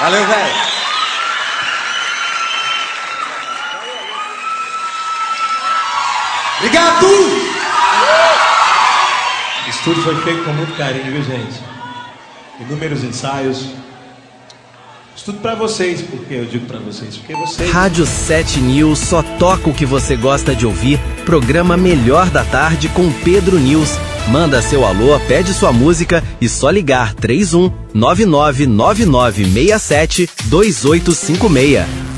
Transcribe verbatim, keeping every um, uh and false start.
Valeu, velho. Obrigado! O estúdio foi feito com muito carinho, viu, gente? Inúmeros ensaios. Isso tudo pra vocês, porque eu digo pra vocês, porque vocês... Rádio sete News só toca o que você gosta de ouvir. Programa Melhor da Tarde com Pedro News. Manda seu alô, pede sua música e só ligar três um nove nove nove nove seis sete dois oito cinco seis.